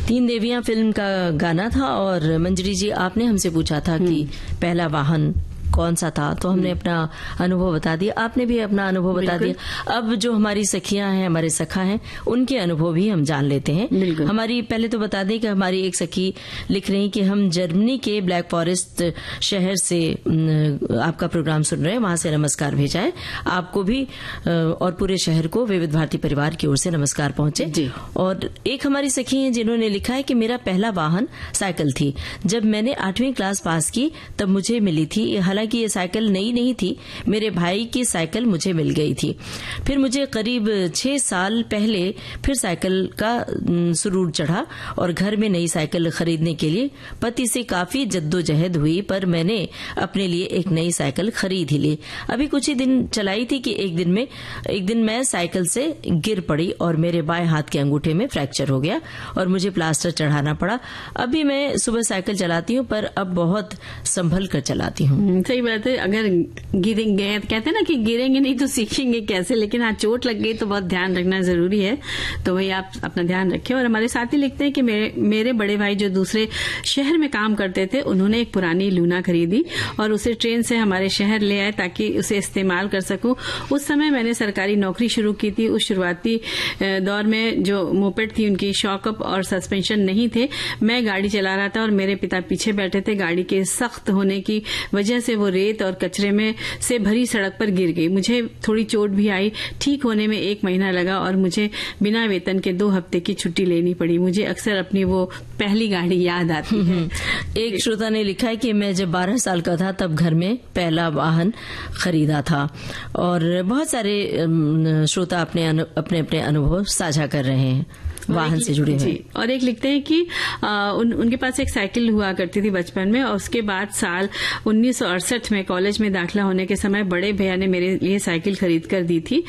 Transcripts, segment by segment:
तीन देवियां फिल्म का गाना था और मंजरी जी आपने हमसे पूछा था कि पहला वाहन कौन सा था, तो हमने अपना अनुभव बता दिया, आपने भी अपना अनुभव बता दिया। अब जो हमारी सखियां हैं, हमारे सखा हैं, उनके अनुभव भी हम जान लेते हैं। हमारी पहले तो बता दें कि हमारी एक सखी लिख रही कि हम जर्मनी के ब्लैक फॉरेस्ट शहर से आपका प्रोग्राम सुन रहे हैं, वहां से नमस्कार भेजा है। आपको भी और पूरे शहर को विविध भारती परिवार की ओर से नमस्कार पहुंचे। और एक हमारी सखी है जिन्होंने लिखा है कि मेरा पहला वाहन साइकिल थी। जब मैंने 8वीं क्लास पास की तब मुझे मिली थी। हालांकि ये साइकिल नई नहीं थी, मेरे भाई की साइकिल मुझे मिल गई थी। फिर मुझे करीब 6 साल पहले फिर साइकिल का सुरूर चढ़ा और घर में नई साइकिल खरीदने के लिए पति से काफी जद्दोजहद हुई, पर मैंने अपने लिए एक नई साइकिल खरीद ही ली। अभी कुछ ही दिन चलाई थी कि एक दिन मैं साइकिल से गिर पड़ी और मेरे बाएं हाथ के अंगूठे में फ्रैक्चर हो गया और मुझे प्लास्टर चढ़ाना पड़ा। अभी मैं सुबह साइकिल चलाती हूँ, पर अब बहुत संभल कर चलाती हूँ। सही बात है। अगर गिरेंगे, कहते हैं ना कि गिरेंगे नहीं तो सीखेंगे कैसे, लेकिन हाँ चोट लग गई तो बहुत ध्यान रखना जरूरी है। तो वही आप अपना ध्यान रखें। और हमारे साथी लिखते हैं कि मेरे बड़े भाई जो दूसरे शहर में काम करते थे, उन्होंने एक पुरानी लूना खरीदी और उसे ट्रेन से हमारे शहर ले आए ताकि उसे इस्तेमाल कर सकूं। उस समय मैंने सरकारी नौकरी शुरू की थी। उस शुरुआती दौर में जो मोपेड थी उनकी शॉकअप और सस्पेंशन नहीं थे। मैं गाड़ी चला रहा था और मेरे पिता पीछे बैठे थे। गाड़ी के सख्त होने की वजह से वो रेत और कचरे में से भरी सड़क पर गिर गई। मुझे थोड़ी चोट भी आई। ठीक होने में 1 महीना लगा और मुझे बिना वेतन के 2 हफ्ते की छुट्टी लेनी पड़ी। मुझे अक्सर अपनी वो पहली गाड़ी याद आती है। एक श्रोता ने लिखा है कि मैं जब 12 साल का था तब घर में पहला वाहन खरीदा था। और बहुत सारे श्रोता अपने अपने अनुभव साझा कर रहे हैं वाहन से जुड़े हुए। और एक लिखते हैं कि उनके पास एक साइकिल हुआ करती थी बचपन में और उसके बाद साल 1968 में कॉलेज में दाखिला होने के समय बड़े भैया ने मेरे लिए साइकिल खरीद कर दी थी,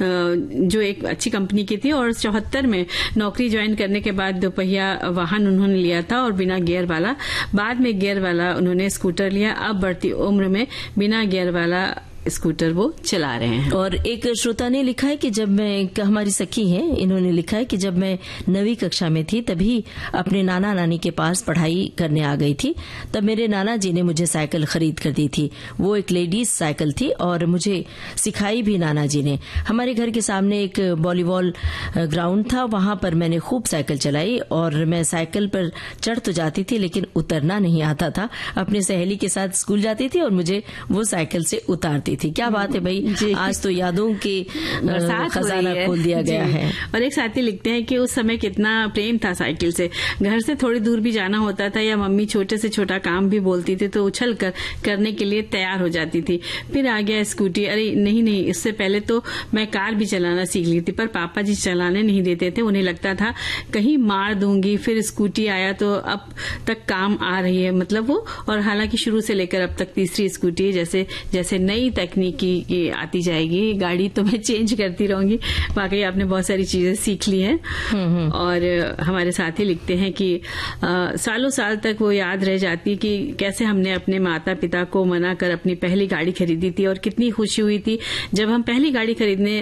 जो एक अच्छी कंपनी की थी। और 74 में नौकरी ज्वाइन करने के बाद 2 पहिया वाहन उन्होंने लिया था और बिना गियर वाला। बाद में गियर वाला उन्होंने स्कूटर लिया। अब बढ़ती उम्र में बिना गियर वाला स्कूटर वो चला रहे हैं। और एक श्रोता ने लिखा है कि जब मैं, हमारी सखी है, इन्होंने लिखा है कि जब मैं 9वीं कक्षा में थी तभी अपने नाना नानी के पास पढ़ाई करने आ गई थी। तब मेरे नाना जी ने मुझे साइकिल खरीद कर दी थी। वो एक लेडीज साइकिल थी और मुझे सिखाई भी नाना जी ने। हमारे घर के सामने एक वॉलीबॉल ग्राउंड था, वहां पर मैंने खूब साइकिल चलाई और मैं साइकिल पर चढ़ तो जाती थी लेकिन उतरना नहीं आता था। अपने सहेली के साथ स्कूल जाती थी और मुझे वो साइकिल से उतारती थी। क्या बात है भाई, आज तो यादों के खजाना खोल दिया गया है। और एक साथी लिखते हैं कि उस समय कितना प्रेम था साइकिल से। घर से थोड़ी दूर भी जाना होता था या मम्मी छोटे से छोटा काम भी बोलती थी तो उछल कर करने के लिए तैयार हो जाती थी। फिर आ गया स्कूटी। अरे नहीं, इससे पहले तो मैं कार भी चलाना सीख ली थी, पर पापा जी चलाने नहीं देते थे। उन्हें लगता था कहीं मार दूंगी। फिर स्कूटी आया तो अब तक काम आ रही है, मतलब वो। और हालांकि शुरू से लेकर अब तक तीसरी स्कूटी है। जैसे जैसे नई तकनीकी आती जाएगी गाड़ी तो मैं चेंज करती रहूंगी। वाकई आपने बहुत सारी चीजें सीख ली हैं। और हमारे साथी लिखते हैं कि सालों साल तक वो याद रह जाती कि कैसे हमने अपने माता पिता को मना कर अपनी पहली गाड़ी खरीदी थी और कितनी खुशी हुई थी जब हम पहली गाड़ी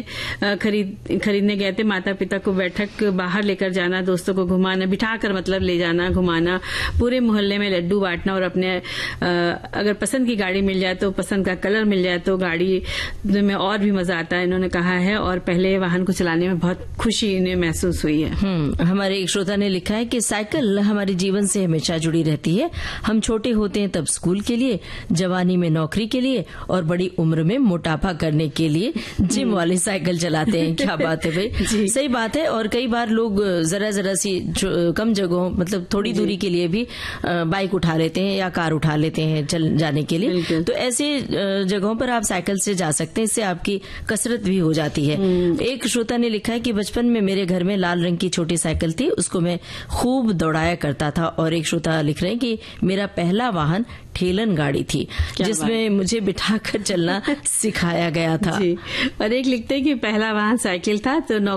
खरीदने गए थे। माता पिता को बैठक बाहर लेकर जाना, दोस्तों को घुमाना, बिठाकर मतलब ले जाना, घुमाना, पूरे मोहल्ले में लड्डू बांटना और अपने अगर पसंद की गाड़ी मिल जाए तो पसंद का कलर मिल जाए तो गाड़ी में और भी मजा आता है, इन्होंने कहा है। और पहले वाहन को चलाने में बहुत खुशी इन्हें महसूस हुई है। हमारे एक श्रोता ने लिखा है कि साइकिल हमारे जीवन से हमेशा जुड़ी रहती है। हम छोटे होते हैं तब स्कूल के लिए, जवानी में नौकरी के लिए और बड़ी उम्र में मोटापा करने के लिए जिम वाली साइकिल चलाते हैं। क्या बात है भाई, सही बात है। और कई बार लोग जरा सी कम जगहों, मतलब थोड़ी दूरी के लिए भी बाइक उठा लेते हैं या कार उठा लेते हैं चल जाने के लिए। तो ऐसे जगहों पर आप साइकिल से जा सकते हैं, इससे आपकी कसरत भी हो जाती है। एक श्रोता ने लिखा है कि बचपन में मेरे घर में लाल रंग की छोटी साइकिल थी, उसको मैं खूब दौड़ाया करता था। और एक श्रोता लिख रहे हैं कि मेरा पहला वाहन ठेलन गाड़ी थी जिसमें मुझे बिठाकर चलना सिखाया गया था। और एक लिखते हैं कि पहला वाहन साइकिल था तो